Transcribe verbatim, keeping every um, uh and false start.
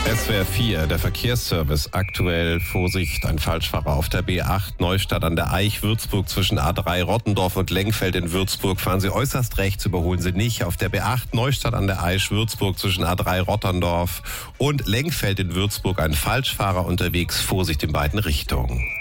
S W R vier, der Verkehrsservice. Aktuell Vorsicht, ein Falschfahrer auf der B acht, Neustadt an der Aich, Würzburg zwischen A drei, Rottendorf und Lengfeld in Würzburg. Fahren Sie äußerst rechts, überholen Sie nicht. Auf der B acht, Neustadt an der Aich, Würzburg zwischen A drei, Rottendorf und Lengfeld in Würzburg ein Falschfahrer unterwegs. Vorsicht in beiden Richtungen.